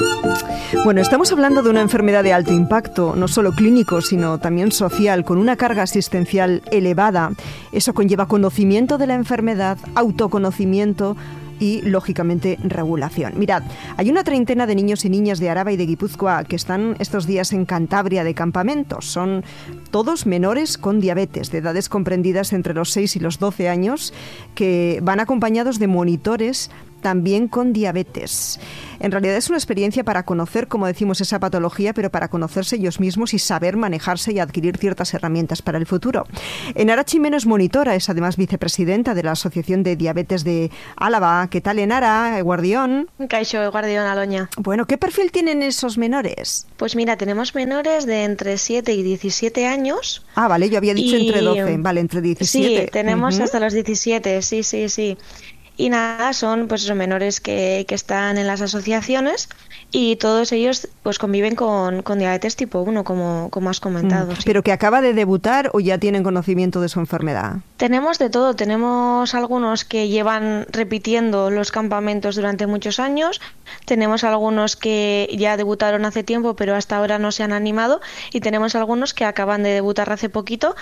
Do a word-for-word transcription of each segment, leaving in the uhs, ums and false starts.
Bueno, estamos hablando de una enfermedad de alto impacto, no solo clínico, sino también social, con una carga asistencial elevada. Eso conlleva conocimiento de la enfermedad, autoconocimiento y, lógicamente, regulación. Mirad, hay una treintena de niños y niñas de Araba y de Guipúzcoa que están estos días en Cantabria de campamentos. Son todos menores con diabetes, de edades comprendidas entre los seis y los doce años, que van acompañados de monitores también con diabetes. En realidad es una experiencia para conocer, como decimos, esa patología, pero para conocerse ellos mismos y saber manejarse y adquirir ciertas herramientas para el futuro. Enara Chimeno es monitora, es además vicepresidenta de la Asociación de Diabetes de Álava. ¿Qué tal, Enara? Guardión. Caixo, Guardión, Aloña. Bueno, ¿qué perfil tienen esos menores? Pues mira, tenemos menores de entre siete y diecisiete años. Ah, vale, yo había dicho y... entre doce, vale, entre diecisiete. Sí, tenemos uh-huh. hasta los diecisiete, sí, sí, sí. Y nada, son pues esos menores que, que están en las asociaciones y todos ellos pues conviven con, con diabetes tipo uno, como, como has comentado. Mm, sí. ¿Pero que acaba de debutar o ya tienen conocimiento de su enfermedad? Tenemos de todo, tenemos algunos que llevan repitiendo los campamentos durante muchos años, tenemos algunos que ya debutaron hace tiempo pero hasta ahora no se han animado y tenemos algunos que acaban de debutar hace poquito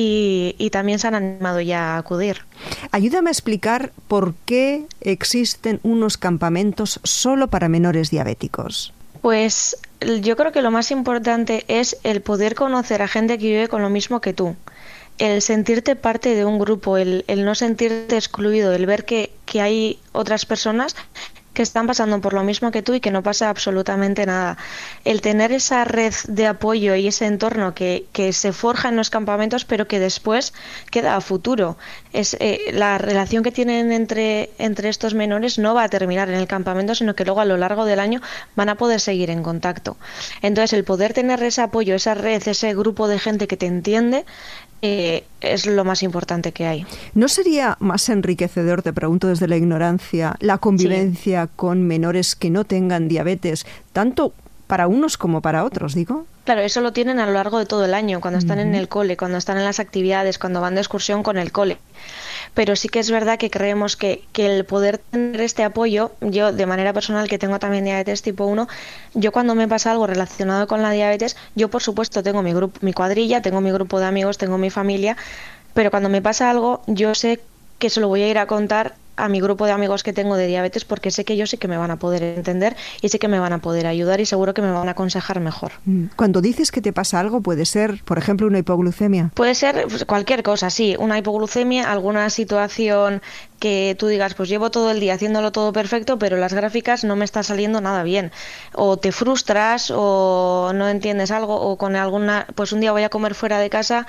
y, y también se han animado ya a acudir. Ayúdame a explicar por qué existen unos campamentos solo para menores diabéticos. Pues yo creo que lo más importante es el poder conocer a gente que vive con lo mismo que tú. El sentirte parte de un grupo, el, el no sentirte excluido, el ver que, que hay otras personas que están pasando por lo mismo que tú y que no pasa absolutamente nada. El tener esa red de apoyo y ese entorno que, que se forja en los campamentos pero que después queda a futuro. Es, eh, la relación que tienen entre, entre estos menores no va a terminar en el campamento, sino que luego a lo largo del año van a poder seguir en contacto. Entonces el poder tener ese apoyo, esa red, ese grupo de gente que te entiende, Eh, es lo más importante que hay. ¿No sería más enriquecedor, te pregunto desde la ignorancia, la convivencia sí. con menores que no tengan diabetes, tanto para unos como para otros, digo? Claro, eso lo tienen a lo largo de todo el año, cuando están uh-huh. en el cole, cuando están en las actividades, cuando van de excursión con el cole. Pero sí que es verdad que creemos que, que el poder tener este apoyo, yo de manera personal que tengo también diabetes tipo uno, yo cuando me pasa algo relacionado con la diabetes, yo por supuesto tengo mi grupo, mi cuadrilla, tengo mi grupo de amigos, tengo mi familia, pero cuando me pasa algo yo sé que se lo voy a ir a contar a mi grupo de amigos que tengo de diabetes porque sé que ellos sí que me van a poder entender y sé que me van a poder ayudar y seguro que me van a aconsejar mejor. Cuando dices que te pasa algo, puede ser, por ejemplo, una hipoglucemia. Puede ser pues, cualquier cosa, sí, una hipoglucemia, alguna situación que tú digas, pues llevo todo el día haciéndolo todo perfecto, pero las gráficas no me está saliendo nada bien. O te frustras o no entiendes algo o con alguna, pues un día voy a comer fuera de casa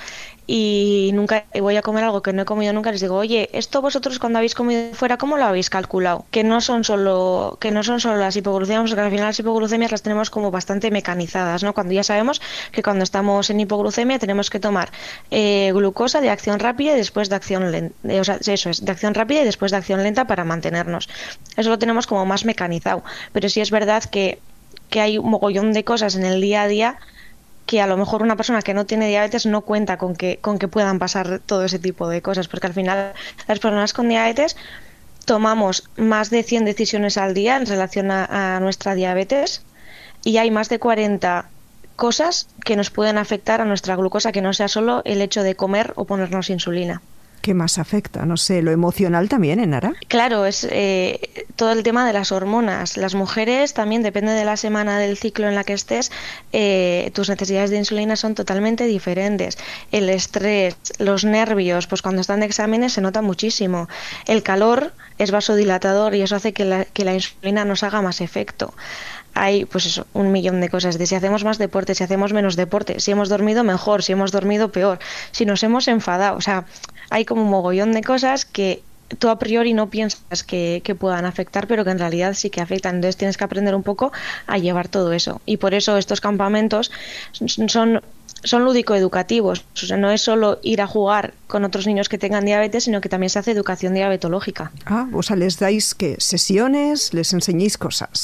y nunca voy a comer algo que no he comido nunca, les digo, oye, esto vosotros cuando habéis comido fuera, ¿cómo lo habéis calculado? Que no son solo, que no son solo las hipoglucemias, porque al final las hipoglucemias las tenemos como bastante mecanizadas, ¿no? Cuando ya sabemos que cuando estamos en hipoglucemia tenemos que tomar eh, glucosa de acción rápida y después de acción lenta, eh, o sea, eso es, de acción rápida y después de acción lenta para mantenernos. Eso lo tenemos como más mecanizado, pero sí es verdad que, que hay un mogollón de cosas en el día a día que a lo mejor una persona que no tiene diabetes no cuenta con que, con que puedan pasar todo ese tipo de cosas, porque al final las personas con diabetes tomamos más de cien decisiones al día en relación a, a nuestra diabetes y hay más de cuarenta cosas que nos pueden afectar a nuestra glucosa, que no sea solo el hecho de comer o ponernos insulina. ¿Qué más afecta? No sé, ¿lo emocional también, Enara? Claro, es eh, todo el tema de las hormonas. Las mujeres también, depende de la semana del ciclo en la que estés, eh, tus necesidades de insulina son totalmente diferentes. El estrés, los nervios, pues cuando están de exámenes se nota muchísimo. El calor es vasodilatador y eso hace que la, que la insulina nos haga más efecto. Hay pues eso, un millón de cosas, de si hacemos más deporte, si hacemos menos deporte, si hemos dormido mejor, si hemos dormido peor, si nos hemos enfadado, o sea, hay como un mogollón de cosas que tú a priori no piensas que, que puedan afectar, pero que en realidad sí que afectan. Entonces tienes que aprender un poco a llevar todo eso. Y por eso estos campamentos son, son lúdico-educativos. O sea, no es solo ir a jugar con otros niños que tengan diabetes, sino que también se hace educación diabetológica. Ah, o sea, les dais que sesiones, les enseñéis cosas.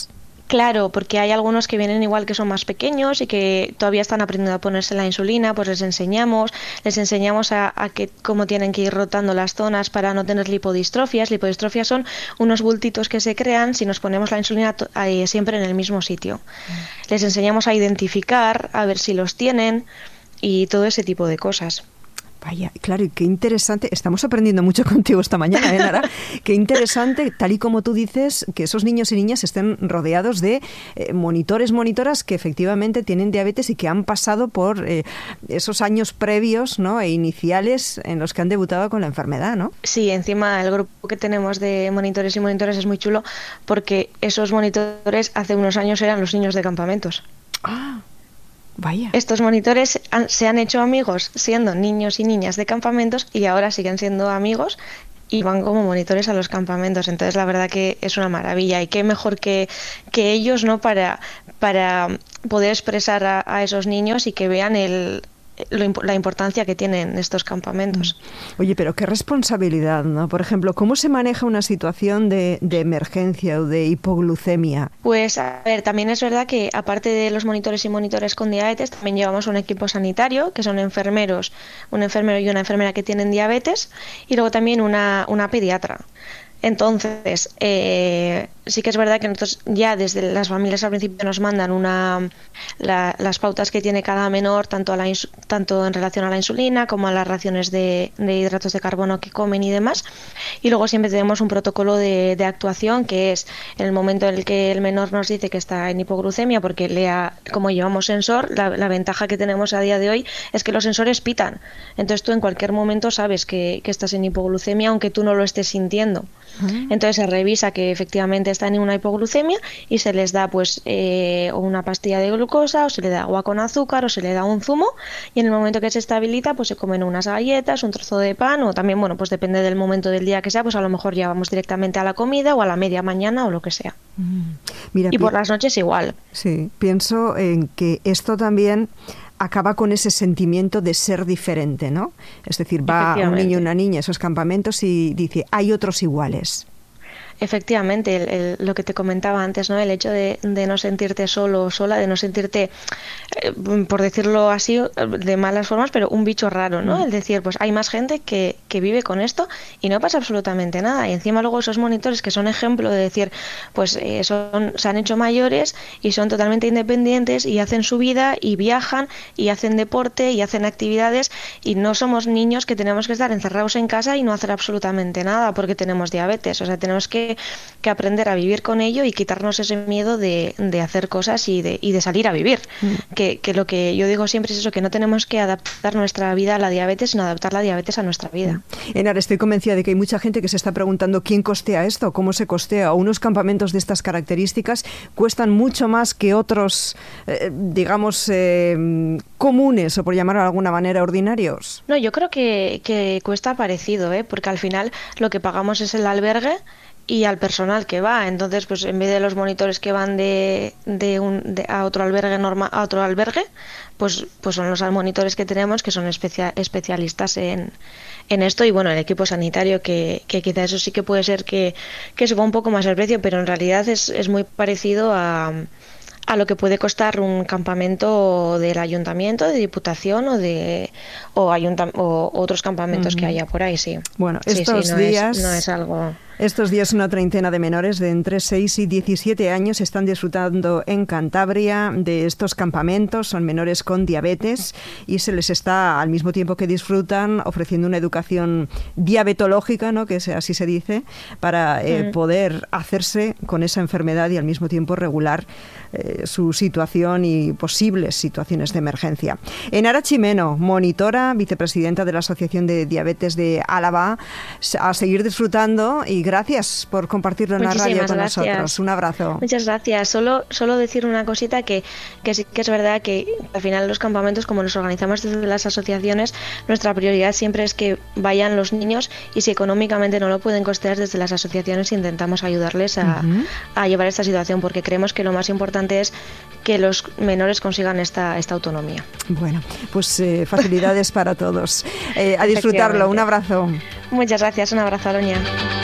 Claro, porque hay algunos que vienen igual que son más pequeños y que todavía están aprendiendo a ponerse la insulina, pues les enseñamos, les enseñamos a, a que cómo tienen que ir rotando las zonas para no tener lipodistrofias. Lipodistrofias son unos bultitos que se crean si nos ponemos la insulina eh, siempre en el mismo sitio. Mm. Les enseñamos a identificar, a ver si los tienen y todo ese tipo de cosas. Vaya, claro, y qué interesante. Estamos aprendiendo mucho contigo esta mañana, ¿eh, Nara? Qué interesante, tal y como tú dices, que esos niños y niñas estén rodeados de eh, monitores, monitoras que efectivamente tienen diabetes y que han pasado por eh, esos años previos, ¿no?, e iniciales en los que han debutado con la enfermedad, ¿no? Sí, encima el grupo que tenemos de monitores y monitoras es muy chulo porque esos monitores hace unos años eran los niños de campamentos. Ah. Vaya. Estos monitores han, se han hecho amigos siendo niños y niñas de campamentos y ahora siguen siendo amigos y van como monitores a los campamentos. Entonces la verdad que es una maravilla y qué mejor que, que ellos, ¿no?, para, para poder expresar a, a esos niños y que vean el... la importancia que tienen estos campamentos. Oye, pero qué responsabilidad, ¿no? Por ejemplo, ¿cómo se maneja una situación de, de emergencia o de hipoglucemia? Pues, a ver, también es verdad que aparte de los monitores y monitores con diabetes, también llevamos un equipo sanitario, que son enfermeros, un enfermero y una enfermera que tienen diabetes, y luego también una, una pediatra. Entonces, eh, sí que es verdad que nosotros ya desde las familias al principio nos mandan una la, las pautas que tiene cada menor, tanto, a la, tanto en relación a la insulina como a las raciones de, de hidratos de carbono que comen y demás. Y luego siempre tenemos un protocolo de, de actuación, que es en el momento en el que el menor nos dice que está en hipoglucemia, porque lea, como llevamos sensor, la, la ventaja que tenemos a día de hoy es que los sensores pitan. Entonces tú en cualquier momento sabes que, que estás en hipoglucemia, aunque tú no lo estés sintiendo. Entonces se revisa que efectivamente están en una hipoglucemia y se les da pues eh, una pastilla de glucosa, o se le da agua con azúcar, o se le da un zumo, y en el momento que se estabiliza pues se comen unas galletas, un trozo de pan, o también, bueno, pues depende del momento del día que sea, pues a lo mejor ya vamos directamente a la comida o a la media mañana o lo que sea. Mm. Mira, y por pi- las noches igual. Sí, pienso en que esto también acaba con ese sentimiento de ser diferente, ¿no? Es decir, va un niño y una niña a esos campamentos y dice, hay otros iguales. Efectivamente, el, el, lo que te comentaba antes, ¿no? El hecho de, de no sentirte solo o sola, de no sentirte, eh, por decirlo así, de malas formas, pero un bicho raro, ¿no? Mm. El decir, pues hay más gente que, que vive con esto y no pasa absolutamente nada. Y encima luego esos monitores que son ejemplo de decir, pues eh, son, se han hecho mayores y son totalmente independientes y hacen su vida y viajan y hacen deporte y hacen actividades, y no somos niños que tenemos que estar encerrados en casa y no hacer absolutamente nada porque tenemos diabetes. O sea, tenemos que que aprender a vivir con ello y quitarnos ese miedo de, de hacer cosas y de, y de salir a vivir. Mm. Que, que lo que yo digo siempre es eso, que no tenemos que adaptar nuestra vida a la diabetes, sino adaptar la diabetes a nuestra vida. Mm. Enar, estoy convencida de que hay mucha gente que se está preguntando quién costea esto, cómo se costea. Unos campamentos de estas características cuestan mucho más que otros, eh, digamos, eh, comunes, o por llamarlo de alguna manera, ordinarios. No, yo creo que, que cuesta parecido, ¿eh? Porque al final lo que pagamos es el albergue y al personal que va. Entonces, pues en vez de los monitores que van de, de un de, a otro albergue normal a otro albergue, pues pues son los monitores que tenemos, que son especia, especialistas en, en esto, y bueno, el equipo sanitario, que, que quizá eso sí que puede ser que, que suba un poco más el precio, pero en realidad es, es muy parecido a a lo que puede costar un campamento del ayuntamiento, de diputación o de o, ayunta, o otros campamentos uh-huh. que haya por ahí, sí. Bueno, sí, estos sí, no días es, no es algo... Estos días una treintena de menores de entre seis y diecisiete años están disfrutando en Cantabria de estos campamentos. Son menores con diabetes y se les está, al mismo tiempo que disfrutan, ofreciendo una educación diabetológica, ¿no?, que así se dice, para eh, mm. poder hacerse con esa enfermedad y al mismo tiempo regular eh, su situación y posibles situaciones de emergencia. Enara Chimeno, monitora, vicepresidenta de la Asociación de Diabetes de Álava, a seguir disfrutando, y gracias por compartirlo en Muchísimas la radio con gracias. nosotros. Un abrazo. Muchas gracias. Solo, solo decir una cosita, que, que sí que es verdad que al final los campamentos, como los organizamos desde las asociaciones, nuestra prioridad siempre es que vayan los niños, y si económicamente no lo pueden costear, desde las asociaciones intentamos ayudarles a, uh-huh. a llevar esta situación, porque creemos que lo más importante es que los menores consigan esta, esta autonomía. Bueno, pues eh, facilidades para todos. Eh, a disfrutarlo. Un abrazo. Muchas gracias. Un abrazo, Aloña.